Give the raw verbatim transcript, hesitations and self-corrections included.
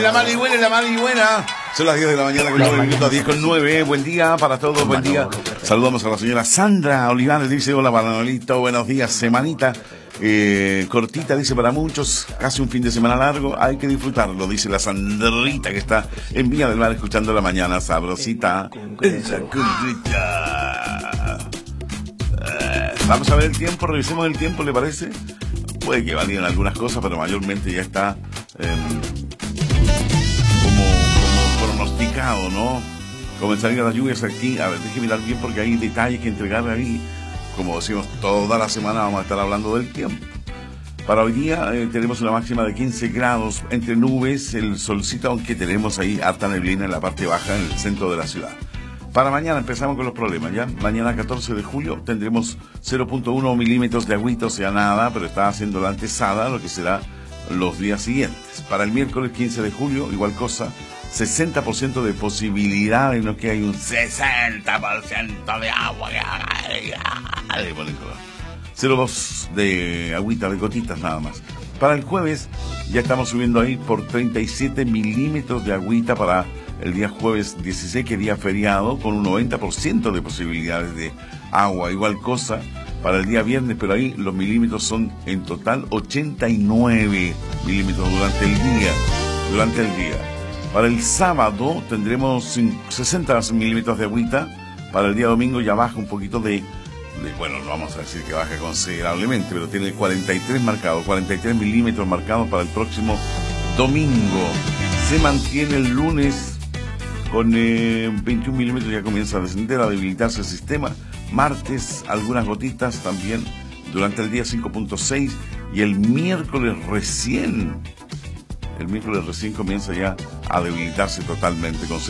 la mala y buena, la mala y buena. Son las diez de la mañana con nueve minutos, a diez con nueve. Buen día para todos, buen día. Saludamos a la señora Sandra Olivares, dice, hola Manolito, buenos días, semanita eh, cortita, dice, para muchos, casi un fin de semana largo, hay que disfrutarlo, dice la Sandrita que está en Villa del Mar escuchando la mañana sabrosita. Esa currita. Eh, vamos a ver el tiempo, revisemos el tiempo, ¿le parece? Puede que valieran algunas cosas, pero mayormente ya está eh, como, como pronosticado, ¿no? Comenzarían las lluvias aquí. A ver, déjeme mirar bien porque hay detalles que entregar ahí. Como decimos, toda la semana vamos a estar hablando del tiempo. Para hoy día eh, tenemos una máxima de quince grados, entre nubes, el solcito, aunque tenemos ahí harta neblina en la parte baja, en el centro de la ciudad. Para mañana empezamos con los problemas, ¿ya? Mañana catorce de julio tendremos cero punto uno milímetros de agüita, o sea, nada, pero está haciendo la antesada, lo que será los días siguientes. Para el miércoles quince de julio, igual cosa, sesenta por ciento de posibilidades, no que hay un sesenta por ciento de agua. cero coma dos de agüita, de gotitas nada más. Para el jueves ya estamos subiendo ahí por treinta y siete milímetros de agüita para el día jueves dieciséis, que día feriado, con un noventa por ciento de posibilidades de agua. Igual cosa para el día viernes, pero ahí los milímetros son en total ochenta y nueve milímetros durante el día. Durante el día. Para el sábado tendremos sesenta milímetros de agüita. Para el día domingo ya baja un poquito de, de... Bueno, no vamos a decir que baja considerablemente, pero tiene cuarenta y tres marcados, cuarenta y tres milímetros marcados para el próximo domingo. Se mantiene el lunes con eh, veintiún milímetros, ya comienza a descender, a debilitarse el sistema. Martes, algunas gotitas también durante el día cinco punto seis. Y el miércoles recién, el miércoles recién comienza ya a debilitarse totalmente con